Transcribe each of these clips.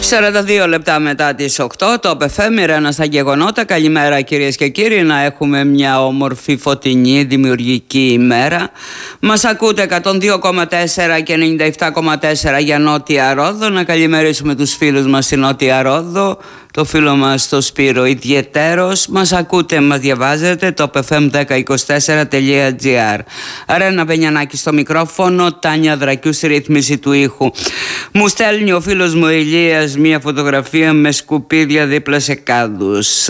42 λεπτά μετά τις 8, το FM, Ρένα στα γεγονότα. Καλημέρα κυρίες και κύριοι, να έχουμε μια όμορφη, φωτεινή, δημιουργική ημέρα. Μας ακούτε 102,4 και 97,4 για Νότια Ρόδο. Να καλημερίσουμε τους φίλους μας στη Νότια Ρόδο, το φίλο μας το Σπύρο ιδιαιτέρως. Μας ακούτε, μας διαβάζετε, το fm1024.gr. Ρένα Βενιανάκη στο μικρόφωνο, Τάνια Δρακιού στη ρύθμιση του ήχου. Μου στέλνει ο φίλος μου Ηλίας μια φωτογραφία με σκουπίδια δίπλα σε κάδους.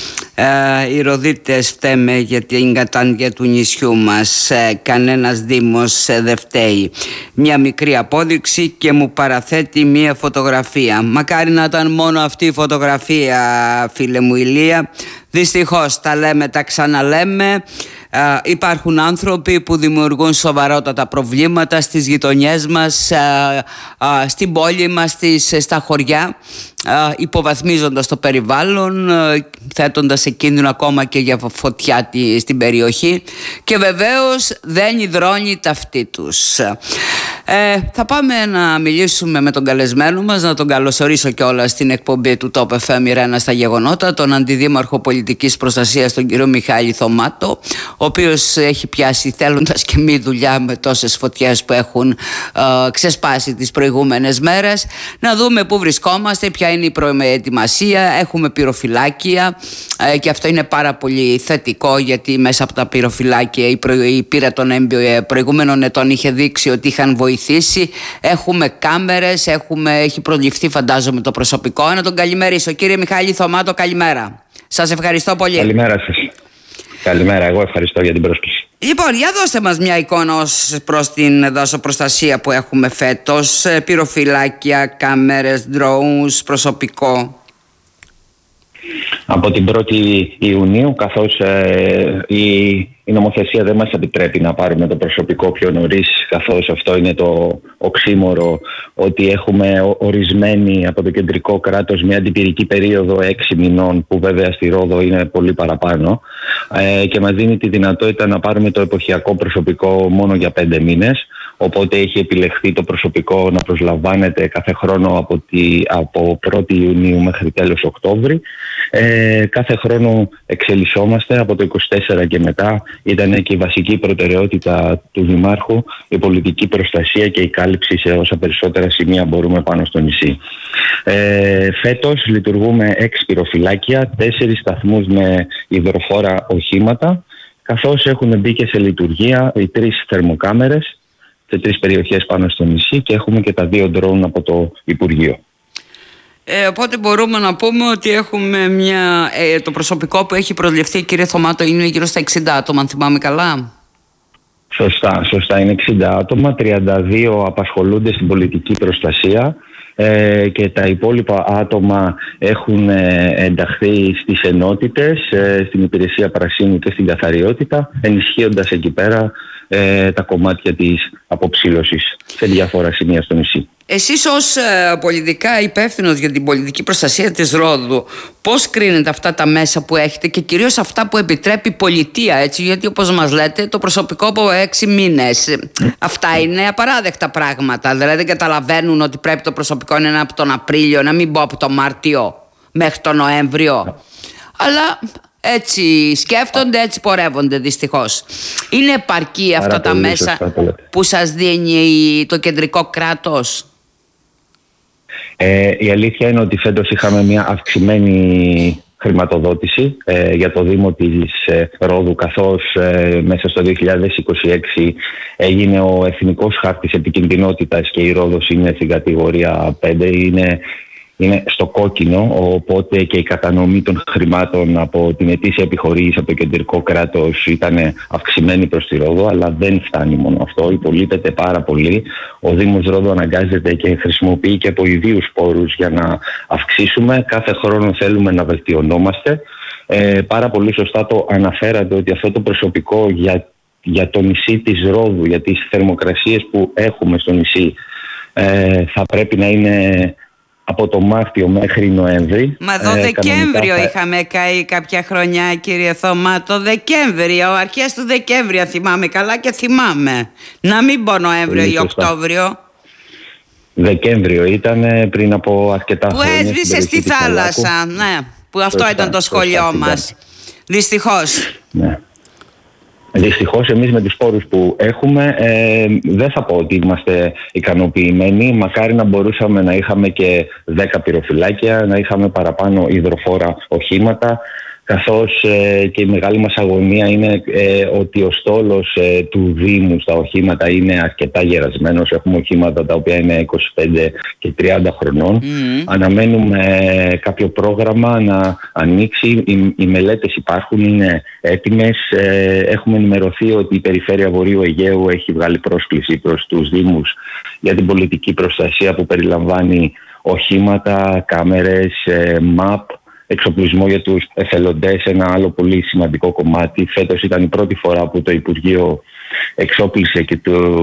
Οι Ροδίτες φταίμε για την κατάντια του νησιού μας. Κανένας δήμος δεν φταίει. Μια μικρή απόδειξη και μου παραθέτει μια φωτογραφία. Μακάρι να ήταν μόνο αυτή η φωτογραφία, φίλε μου Ηλία. Δυστυχώς τα λέμε, τα ξαναλέμε. Υπάρχουν άνθρωποι που δημιουργούν σοβαρότατα προβλήματα στις γειτονιές μας, στην πόλη μας, στα χωριά, υποβαθμίζοντας το περιβάλλον, θέτοντας σε κίνδυνο ακόμα και για φωτιά στην περιοχή, και βεβαίως δεν υδρώνει ταυτή τους. Θα πάμε να μιλήσουμε με τον καλεσμένο μας, να τον καλωσορίσω κιόλας στην εκπομπή του Top FM Ρένα στα γεγονότα, τον Αντιδήμαρχο Πολιτικής Προστασίας, τον κύριο Μιχάλη Θωμάτο, ο οποίος έχει πιάσει θέλοντας και μη δουλειά με τόσες φωτιές που έχουν ξεσπάσει τις προηγούμενες μέρες. Να δούμε πού βρισκόμαστε, ποια είναι η προετοιμασία. Έχουμε πυροφυλάκια και αυτό είναι πάρα πολύ θετικό, γιατί μέσα από τα πυροφυλάκια η πείρα των προηγούμενων ετών είχε δείξει ότι είχαν βοηθήσει. Έχουμε κάμερες, έχει προληφθεί φαντάζομαι το προσωπικό. Να τον καλημερίσω. Κύριε Μιχάλη Θωμάτο, καλημέρα. Σας ευχαριστώ πολύ. Καλημέρα σας. Καλημέρα, εγώ ευχαριστώ για την πρόσκληση. Λοιπόν, για δώστε μας μια εικόνα ως προς την δασοπροστασία που έχουμε φέτος. Πυροφυλάκια, κάμερες, drones, προσωπικό. Από την 1η Ιουνίου, καθώς η νομοθεσία δεν μας επιτρέπει να πάρουμε το προσωπικό πιο νωρίς, καθώς αυτό είναι το οξύμορο ότι έχουμε ορισμένη από το κεντρικό κράτος μια αντιπυρική περίοδο 6 μηνών, που βέβαια στη Ρόδο είναι πολύ παραπάνω, και μας δίνει τη δυνατότητα να πάρουμε το εποχιακό προσωπικό μόνο για 5 μήνες. Οπότε έχει επιλεχθεί το προσωπικό να προσλαμβάνεται κάθε χρόνο από 1η Ιουνίου μέχρι τέλος Οκτώβρη. Κάθε χρόνο εξελισσόμαστε από το 24 και μετά. Ήταν και η βασική προτεραιότητα του Δημάρχου, η πολιτική προστασία και η κάλυψη σε όσα περισσότερα σημεία μπορούμε πάνω στο νησί. Φέτος λειτουργούμε 6 πυροφυλάκια, 4 σταθμούς με υδροφόρα οχήματα, καθώς έχουν μπει και σε λειτουργία οι 3 θερμοκάμερες σε 3 περιοχές πάνω στο νησί, και έχουμε και τα 2 ντρόουν από το Υπουργείο. Οπότε μπορούμε να πούμε ότι έχουμε το προσωπικό που έχει προσληφθεί, κύριε Θωμάτο, είναι γύρω στα 60 άτομα, αν θυμάμαι καλά. Σωστά, είναι 60 άτομα, 32 απασχολούνται στην πολιτική προστασία, και τα υπόλοιπα άτομα έχουν ενταχθεί στις ενότητες, στην υπηρεσία πρασίνου και στην καθαριότητα, ενισχύοντας εκεί πέρα τα κομμάτια της αποψήλωσης σε διάφορα σημεία στο νησί. Εσείς ως πολιτικά υπεύθυνος για την πολιτική προστασία της Ρόδου, πώς κρίνετε αυτά τα μέσα που έχετε και κυρίως αυτά που επιτρέπει η πολιτεία, έτσι, γιατί όπως μας λέτε το προσωπικό από 6 μήνες, αυτά είναι απαράδεκτα πράγματα. Δηλαδή δεν καταλαβαίνουν ότι πρέπει το προσωπικό να είναι από τον Απρίλιο, να μην πω από τον Μάρτιο μέχρι τον Νοέμβριο, αλλά έτσι σκέφτονται, έτσι πορεύονται δυστυχώς. Είναι επαρκή αυτά τα μέσα που σας δίνει το κεντρικό κράτος? Η αλήθεια είναι ότι φέτος είχαμε μια αυξημένη χρηματοδότηση για το Δήμο της Ρόδου, καθώς μέσα στο 2026 έγινε ο Εθνικός Χάρτης Επικινδυνότητας και η Ρόδος είναι στην κατηγορία 5, είναι στο κόκκινο, οπότε και η κατανομή των χρημάτων από την ετήσια επιχορήγηση από το κεντρικό κράτος ήταν αυξημένη προς τη Ρόδο, αλλά δεν φτάνει μόνο αυτό, υπολείπεται πάρα πολύ. Ο Δήμος Ρόδο αναγκάζεται και χρησιμοποιεί και από ιδίους πόρους για να αυξήσουμε. Κάθε χρόνο θέλουμε να βελτιωνόμαστε. Πάρα πολύ σωστά το αναφέρατε ότι αυτό το προσωπικό για το νησί της Ρόδου, για τις θερμοκρασίες που έχουμε στο νησί, θα πρέπει να είναι από το Μάρτιο μέχρι Νοέμβρη. Μα εδώ Δεκέμβριο είχαμε καεί κάποια χρονιά, κύριε Θωμά. Το Δεκέμβριο, αρχές του Δεκέμβρη, θυμάμαι καλά και θυμάμαι. Να μην πω Νοέμβριο ή Οκτώβριο. Δεκέμβριο ήταν, πριν από αρκετά χρόνια. Που έσβησε στη θάλασσα, ναι. Που αυτό ήταν το σχόλιο μας. Δυστυχώς. Ναι. Δυστυχώς εμείς με τους πόρους που έχουμε δεν θα πω ότι είμαστε ικανοποιημένοι. Μακάρι να μπορούσαμε να είχαμε και 10 πυροφυλάκια, να είχαμε παραπάνω υδροφόρα οχήματα, καθώς και η μεγάλη μας αγωνία είναι ότι ο στόλος του Δήμου στα οχήματα είναι αρκετά γερασμένος. Έχουμε οχήματα τα οποία είναι 25 και 30 χρονών. Αναμένουμε κάποιο πρόγραμμα να ανοίξει. Οι μελέτες υπάρχουν, είναι έτοιμες. Έχουμε ενημερωθεί ότι η Περιφέρεια Βορείου Αιγαίου έχει βγάλει πρόσκληση προς τους Δήμους για την πολιτική προστασία που περιλαμβάνει οχήματα, κάμερες, MAP, εξοπλισμό για τους εθελοντές, ένα άλλο πολύ σημαντικό κομμάτι. Φέτος ήταν η πρώτη φορά που το Υπουργείο εξόπλισε και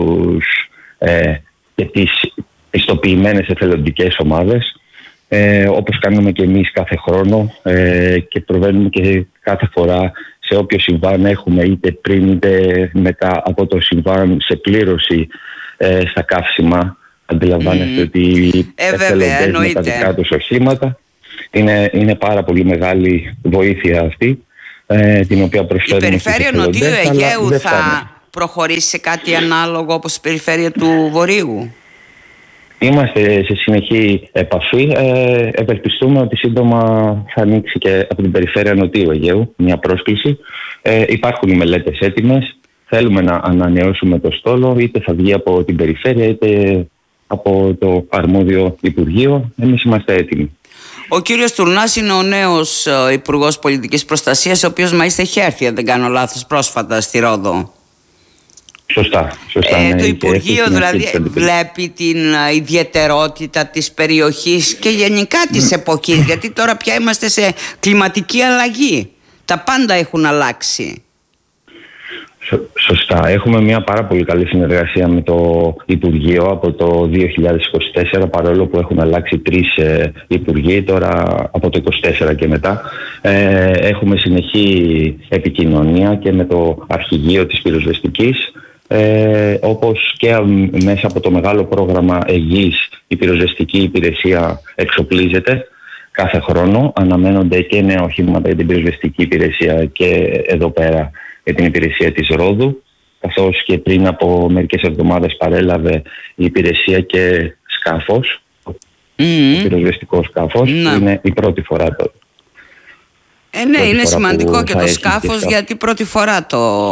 τις πιστοποιημένες εθελοντικές ομάδες, όπως κάνουμε και εμείς κάθε χρόνο, και προβαίνουμε και κάθε φορά σε όποιο συμβάν έχουμε, είτε πριν είτε μετά από το συμβάν, σε πλήρωση στα καύσιμα. Αντιλαμβάνεστε ότι οι εθελοντές με τα δικά τους οχήματα είναι πάρα πολύ μεγάλη βοήθεια αυτή, την οποία προσφέρουμε. Η Περιφέρεια Νοτιού Αιγαίου θα προχωρήσει σε κάτι ανάλογο όπως η Περιφέρεια του Βορείου? Είμαστε σε συνεχή επαφή. Ευελπιστούμε ότι σύντομα θα ανοίξει και από την Περιφέρεια Νοτιού Αιγαίου μια πρόσκληση. Υπάρχουν οι μελέτες έτοιμες. Θέλουμε να ανανεώσουμε το στόλο, είτε θα βγει από την Περιφέρεια είτε από το αρμόδιο Υπουργείο. Εμείς είμαστε έτοιμοι. Ο κύριος Τουρνάς είναι ο νέος Υπουργός Πολιτικής Προστασίας, ο οποίος μάλιστα έχει έρθει, αν δεν κάνω λάθος, πρόσφατα στη Ρόδο. Σωστά. Ναι, το Υπουργείο δηλαδή βλέπει την ιδιαιτερότητα της περιοχής και γενικά της εποχής, γιατί τώρα πια είμαστε σε κλιματική αλλαγή. Τα πάντα έχουν αλλάξει. Σωστά. Έχουμε μια πάρα πολύ καλή συνεργασία με το Υπουργείο από το 2024, παρόλο που έχουν αλλάξει 3 υπουργοί τώρα από το 2024 και μετά. Έχουμε συνεχή επικοινωνία και με το Αρχηγείο της Πυροσβεστικής, όπως και μέσα από το μεγάλο πρόγραμμα Αιγής η πυροσβεστική υπηρεσία εξοπλίζεται κάθε χρόνο. Αναμένονται και νέα οχήματα για την πυροσβεστική υπηρεσία και εδώ πέρα για την υπηρεσία της Ρόδου, καθώς και πριν από μερικές εβδομάδες παρέλαβε η υπηρεσία και σκάφος, το πυροσβεστικό σκάφος, που είναι η πρώτη φορά τώρα. Ναι, είναι σημαντικό και το σκάφος, γιατί πρώτη φορά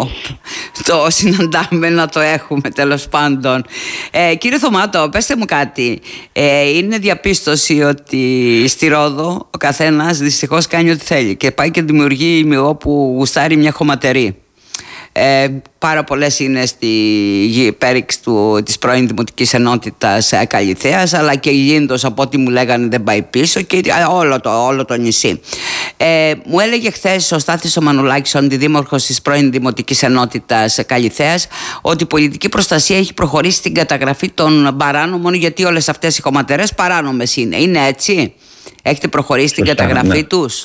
το συναντάμε να το έχουμε, τέλος πάντων. Κύριε Θωμάτο, πέστε μου κάτι. Είναι διαπίστωση ότι στη Ρόδο ο καθένας δυστυχώς κάνει ό,τι θέλει και πάει και δημιουργεί όπου γουστάρει μια χωματερή. Πάρα πολλές είναι στη πέριξ της πρώην Δημοτικής Ενότητας Καλιθέας, αλλά και η Λίνδος, από ό,τι μου λέγανε, δεν πάει πίσω, και όλο το νησί. Μου έλεγε χθες ο Στάθης ο Μανουλάκης, ο αντιδήμαρχος της πρώην Δημοτικής Ενότητας Καλιθέας, ότι η πολιτική προστασία έχει προχωρήσει στην καταγραφή των παράνομων, γιατί όλες αυτές οι χωματερές παράνομες είναι. Είναι έτσι? Έχετε προχωρήσει στην καταγραφή τους?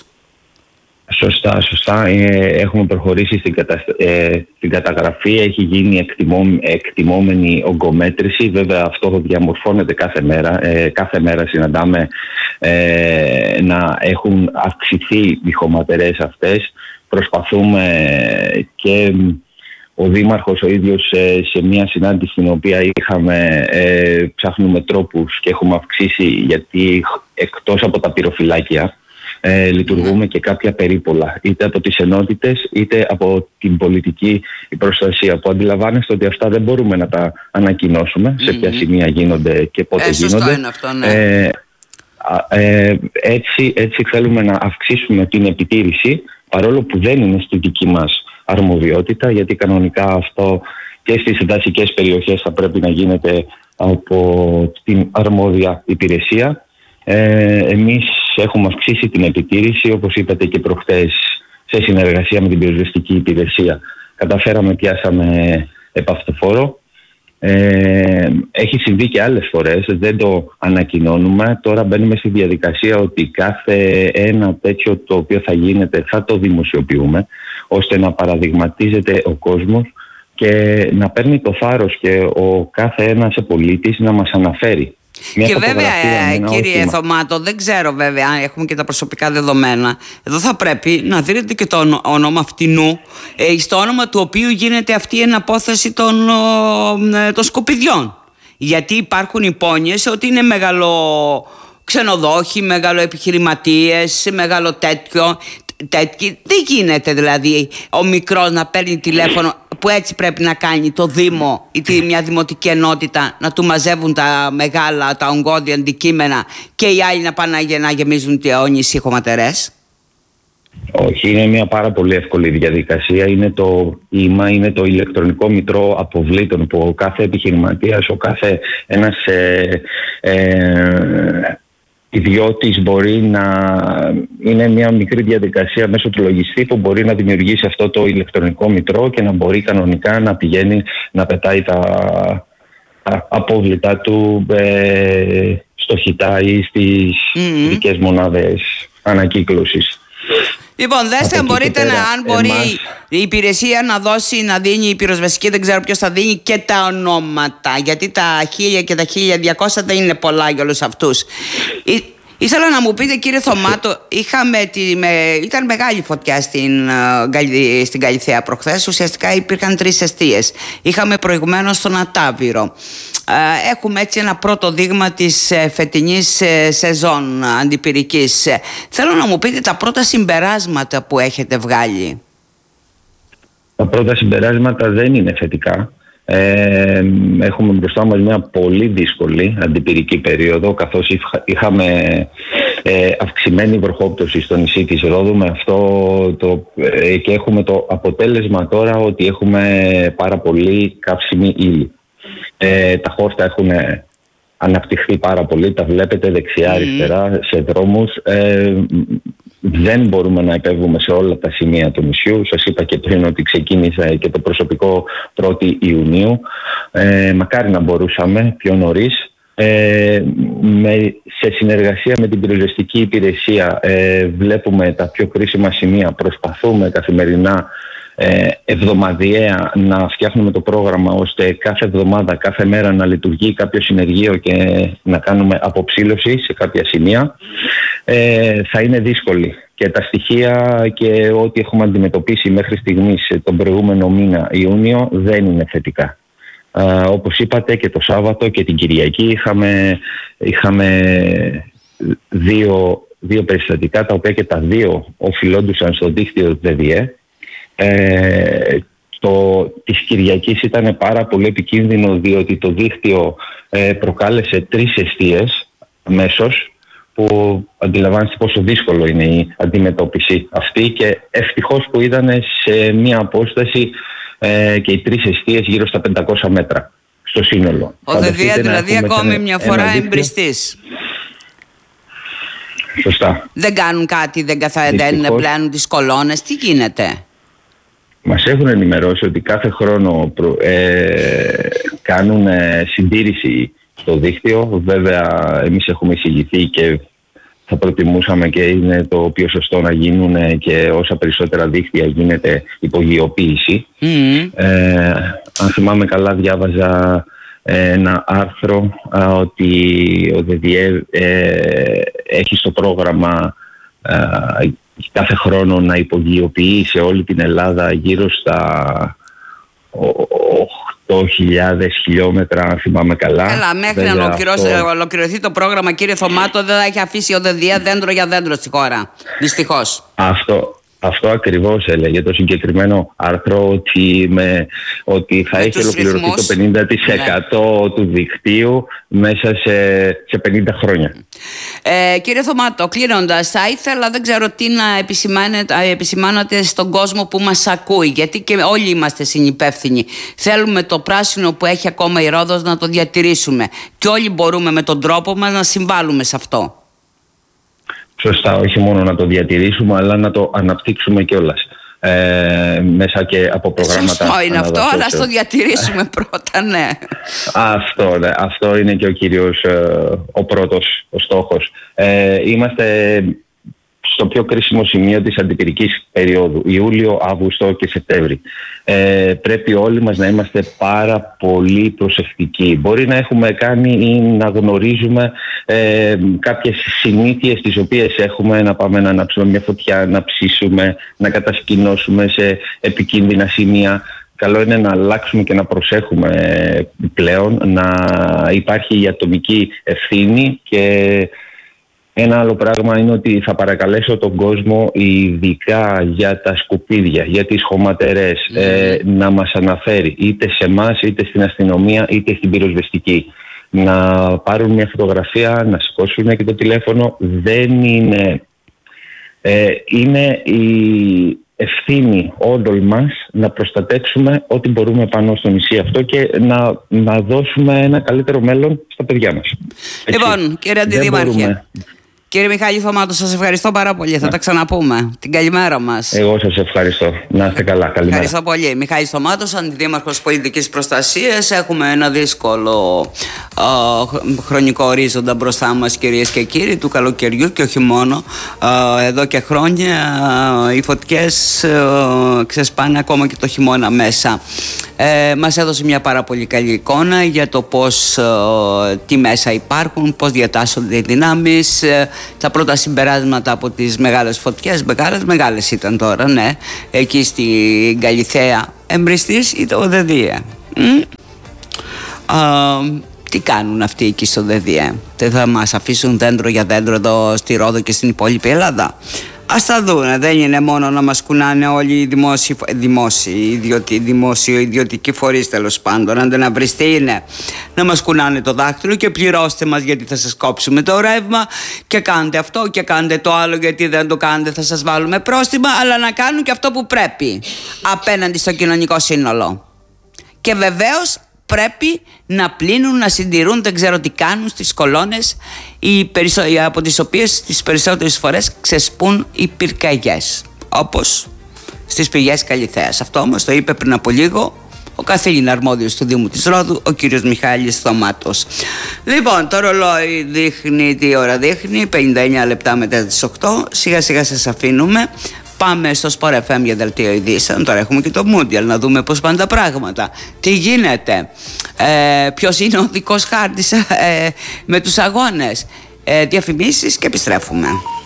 Σωστά. Έχουμε προχωρήσει στην καταγραφή. Έχει γίνει εκτιμόμενη ογκομέτρηση. Βέβαια αυτό διαμορφώνεται κάθε μέρα. Κάθε μέρα συναντάμε να έχουν αυξηθεί οι χωματερές αυτές. Προσπαθούμε, και ο Δήμαρχος ο ίδιος σε μια συνάντηση την οποία είχαμε, ψάχνουμε τρόπους και έχουμε αυξήσει, γιατί εκτός από τα πυροφυλάκια λειτουργούμε και κάποια περίπολα, είτε από τις ενότητες είτε από την πολιτική προστασία, που αντιλαμβάνεστε ότι αυτά δεν μπορούμε να τα ανακοινώσουμε σε ποια σημεία γίνονται και πότε γίνονται. Είναι αυτό, ναι. Έτσι θέλουμε να αυξήσουμε την επιτήρηση, παρόλο που δεν είναι στη δική μας αρμοδιότητα, γιατί κανονικά αυτό και στις δασικές περιοχές θα πρέπει να γίνεται από την αρμόδια υπηρεσία. Εμείς έχουμε αυξήσει την επιτήρηση, όπως είπατε και προχτές, σε συνεργασία με την πυροσβεστική υπηρεσία. Πιάσαμε επαυτοφόρο. Έχει συμβεί και άλλες φορές, δεν το ανακοινώνουμε. Τώρα μπαίνουμε στη διαδικασία ότι κάθε ένα τέτοιο το οποίο θα γίνεται θα το δημοσιοποιούμε, ώστε να παραδειγματίζεται ο κόσμος και να παίρνει το θάρρος και ο κάθε ένας πολίτης να μας αναφέρει Και βέβαια, κύριε Θωμάτο, δεν ξέρω βέβαια αν έχουμε και τα προσωπικά δεδομένα. Εδώ θα πρέπει να δίνετε και το όνομα φτηνού, στο όνομα του οποίου γίνεται αυτή η εναπόθεση των σκουπιδιών. Γιατί υπάρχουν υπόνοιες ότι είναι μεγάλο ξενοδόχοι, μεγάλο επιχειρηματίες, μεγάλο τέτοιο. Δεν γίνεται δηλαδή ο μικρός να παίρνει τηλέφωνο, που έτσι πρέπει να κάνει το Δήμο ή μια δημοτική ενότητα, να του μαζεύουν τα μεγάλα, τα ογκώδια αντικείμενα, και οι άλλοι να πάνε να γεμίζουν νησί χωματερές. Όχι, είναι μια πάρα πολύ εύκολη διαδικασία. Είναι το ΙΜΑ, είναι το ηλεκτρονικό μητρό αποβλήτων, που ο κάθε επιχειρηματίας, ο κάθε ένας ιδιώτης μπορεί να... Είναι μια μικρή διαδικασία μέσω του λογιστή που μπορεί να δημιουργήσει αυτό το ηλεκτρονικό μητρό και να μπορεί κανονικά να πηγαίνει να πετάει τα απόβλητά του στο χιτά ή στις δικές μονάδες ανακύκλωσης. Λοιπόν, δέστε αν μπορείτε αν μπορεί η υπηρεσία να δίνει, η πυροσβεστική, δεν ξέρω ποιος θα δίνει, και τα ονόματα, γιατί τα 1000 και τα 1200 δεν είναι πολλά για όλους αυτούς. Ήθελα να μου πείτε, κύριε Θωμάτο, ήταν μεγάλη φωτιά στην Καλιθέα προχθές. Ουσιαστικά υπήρχαν 3 εστίες. Είχαμε προηγουμένως τον Ατάβυρο. Έχουμε έτσι ένα πρώτο δείγμα της φετινής σεζόν αντιπυρικής. Θέλω να μου πείτε τα πρώτα συμπεράσματα που έχετε βγάλει. Τα πρώτα συμπεράσματα δεν είναι θετικά. Έχουμε μπροστά μας μια πολύ δύσκολη αντιπυρική περίοδο, καθώς είχαμε αυξημένη βροχόπτωση στο νησί της Ρόδου, με αυτό και έχουμε το αποτέλεσμα τώρα ότι έχουμε πάρα πολύ καύσιμη ύλη. Τα χόρτα έχουν αναπτυχθεί πάρα πολύ, τα βλέπετε δεξιά-αριστερά σε δρόμους. Δεν μπορούμε να επέβουμε σε όλα τα σημεία του νησιού. Σας είπα και πριν ότι ξεκίνησε και το προσωπικό 1η Ιουνίου. Μακάρι να μπορούσαμε πιο νωρίς. Σε συνεργασία με την πυροσβεστική υπηρεσία βλέπουμε τα πιο κρίσιμα σημεία. Προσπαθούμε καθημερινά, εβδομαδιαία, να φτιάχνουμε το πρόγραμμα ώστε κάθε εβδομάδα, κάθε μέρα να λειτουργεί κάποιο συνεργείο και να κάνουμε αποψήλωση σε κάποια σημεία. Θα είναι δύσκολη και τα στοιχεία και ό,τι έχουμε αντιμετωπίσει μέχρι στιγμής τον προηγούμενο μήνα Ιούνιο δεν είναι θετικά. Όπως είπατε, και το Σάββατο και την Κυριακή είχαμε δύο περιστατικά, τα οποία και τα δύο οφειλόντουσαν στο δίκτυο ΔΔΕ. Της Κυριακής ήταν πάρα πολύ επικίνδυνο, διότι το δίκτυο προκάλεσε 3 εστίες αμέσως, που αντιλαμβάνεστε πόσο δύσκολο είναι η αντιμετώπιση αυτή, και ευτυχώς που ήταν σε μια απόσταση και οι 3 εστίες γύρω στα 500 μέτρα στο σύνολο. Ο ΔΔΕ δηλαδή ακόμη μια φορά εμπριστής. Σωστά. Δεν κάνουν κάτι, δεν πλάνουν τις κολόνες, τι γίνεται? Μας έχουν ενημερώσει ότι κάθε χρόνο κάνουν συντήρηση στο δίκτυο. Βέβαια, εμείς έχουμε εισηγηθεί και θα προτιμούσαμε, και είναι το πιο σωστό, να γίνουν και όσα περισσότερα δίκτυα γίνεται υπογειοποίηση. Αν θυμάμαι καλά, διάβαζα ένα άρθρο ότι ο ΔΔΕ έχει στο πρόγραμμα κάθε χρόνο να υπογειοποιεί σε όλη την Ελλάδα γύρω στα 8.000 χιλιόμετρα, αν θυμάμαι καλά. Καλά, μέχρι να ολοκληρωθεί το πρόγραμμα, κύριε Θωμάτο, δεν θα έχει αφήσει ο ΔΔΕ δέντρο για δέντρο στη χώρα. Δυστυχώς. Αυτό ακριβώς έλεγε το συγκεκριμένο άρθρο, ότι θα έχει ολοκληρωθεί το 50% του δικτύου μέσα σε 50 χρόνια. Κύριε Θωμάτο, κλείνοντας, θα ήθελα, δεν ξέρω τι να επισημάνετε στον κόσμο που μας ακούει, γιατί και όλοι είμαστε συνυπεύθυνοι. Θέλουμε το πράσινο που έχει ακόμα η Ρόδος να το διατηρήσουμε, και όλοι μπορούμε με τον τρόπο μας να συμβάλλουμε σε αυτό. Σωστά, όχι μόνο να το διατηρήσουμε, αλλά να το αναπτύξουμε κιόλας. Μέσα και από προγράμματα. Σωστό είναι αυτό, αλλά ας το διατηρήσουμε πρώτα, ναι. Αυτό είναι και ο πρώτος ο στόχος. Είμαστε στο πιο κρίσιμο σημείο της αντιπυρικής περίοδου, Ιούλιο, Αύγουστο και Σεπτέμβρη. Πρέπει όλοι μας να είμαστε πάρα πολύ προσεκτικοί. Μπορεί να έχουμε κάνει ή να γνωρίζουμε κάποιες συνήθειες τις οποίες έχουμε, να πάμε να ανάψουμε μια φωτιά, να ψήσουμε, να κατασκηνώσουμε σε επικίνδυνα σημεία. Καλό είναι να αλλάξουμε και να προσέχουμε πλέον, να υπάρχει η ατομική ευθύνη. Και ένα άλλο πράγμα είναι ότι θα παρακαλέσω τον κόσμο, ειδικά για τα σκουπίδια, για τις χωματερές, να μας αναφέρει είτε σε εμάς, είτε στην αστυνομία, είτε στην πυροσβεστική. Να πάρουν μια φωτογραφία, να σηκώσουν και το τηλέφωνο. Δεν είναι... είναι η ευθύνη όλων μας να προστατεύσουμε ό,τι μπορούμε πάνω στο νησί αυτό και να δώσουμε ένα καλύτερο μέλλον στα παιδιά μας. Λοιπόν, κύριε Αντιδήμαρχε, κύριε Μιχάλη Θωμάτο, σας ευχαριστώ πάρα πολύ. Θα τα ξαναπούμε. Την καλημέρα μας. Εγώ σας ευχαριστώ. Να είστε καλά. Καλημέρα. Ευχαριστώ πολύ. Μιχάλης Θωμάτος, Αντιδήμαρχος Πολιτικής Προστασίας. Έχουμε ένα δύσκολο χρονικό ορίζοντα μπροστά μας, κυρίες και κύριοι, του καλοκαιριού και όχι μόνο. Εδώ και χρόνια οι φωτιές ξεσπάνε ακόμα και το χειμώνα μέσα. Μας έδωσε μια πάρα πολύ καλή εικόνα για το πώς, τι μέσα υπάρχουν, πώς διατάσσονται οι δυνάμεις. Τα πρώτα συμπεράσματα από τις μεγάλες φωτιές, μεγάλες ήταν τώρα, ναι, εκεί στην Καλιθέα, εμπριστής ή το ΔΔΕ. Τι κάνουν αυτοί εκεί στο ΔΔΕ? Δεν θα μας αφήσουν δέντρο για δέντρο εδώ στη Ρόδο και στην υπόλοιπη Ελλάδα? Ας τα δούνε. Δεν είναι μόνο να μας κουνάνε όλοι οι δημόσιο-ιδιωτικοί φορείς, τέλος πάντων. Αν δεν αμπριστεί είναι να μας κουνάνε το δάχτυλο και πληρώστε μας γιατί θα σας κόψουμε το ρεύμα και κάντε αυτό και κάντε το άλλο γιατί δεν το κάνετε θα σας βάλουμε πρόστιμα, αλλά να κάνουν και αυτό που πρέπει απέναντι στο κοινωνικό σύνολο. Και βεβαίως πρέπει να πλύνουν, να συντηρούν, δεν ξέρω τι κάνουν στις κολόνες, από τις οποίες τις περισσότερες φορές ξεσπούν οι πυρκαγιές, όπως στις πηγές Καλιθέας. Αυτό όμως το είπε πριν από λίγο ο καθήλυνα αρμόδιος του Δήμου της Ρόδου, ο κύριος Μιχάλης Θωμάτος. Λοιπόν, το ρολόι δείχνει, τι ώρα δείχνει? 59 λεπτά μετά τις 8. Σιγά σιγά σας αφήνουμε. Πάμε στο Sport FM για δελτίο ειδήσεων. Τώρα έχουμε και το Mundial, να δούμε πώς πάνε τα πράγματα. Τι γίνεται, ποιος είναι ο δικός χάρτης με τους αγώνες. Διαφημίσεις και επιστρέφουμε.